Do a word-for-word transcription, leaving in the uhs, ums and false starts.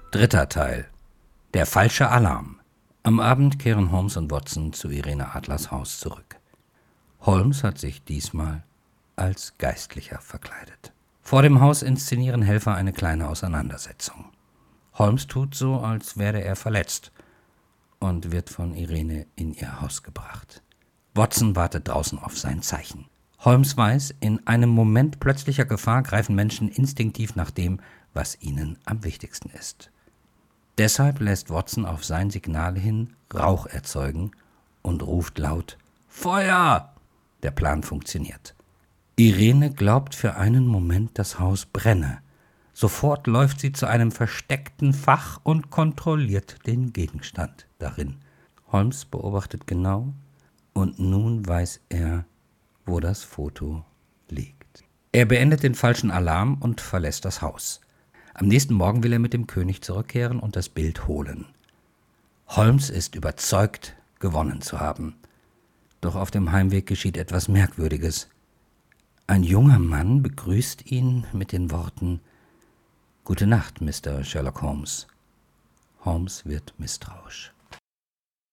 Dritter Teil. Der falsche Alarm. Am Abend kehren Holmes und Watson zu Irene Adlers Haus zurück. Holmes hat sich diesmal als Geistlicher verkleidet. Vor dem Haus inszenieren Helfer eine kleine Auseinandersetzung. Holmes tut so, als wäre er verletzt und wird von Irene in ihr Haus gebracht. Watson wartet draußen auf sein Zeichen. Holmes weiß, in einem Moment plötzlicher Gefahr greifen Menschen instinktiv nach dem, was ihnen am wichtigsten ist. Deshalb lässt Watson auf sein Signal hin Rauch erzeugen und ruft laut: »Feuer!« Der Plan funktioniert. Irene glaubt für einen Moment, das Haus brenne. Sofort läuft sie zu einem versteckten Fach und kontrolliert den Gegenstand darin. Holmes beobachtet genau und nun weiß er, wo das Foto liegt. Er beendet den falschen Alarm und verlässt das Haus. Am nächsten Morgen will er mit dem König zurückkehren und das Bild holen. Holmes ist überzeugt, gewonnen zu haben. Doch auf dem Heimweg geschieht etwas Merkwürdiges. Ein junger Mann begrüßt ihn mit den Worten: »Gute Nacht, Mister Sherlock Holmes.« Holmes wird misstrauisch.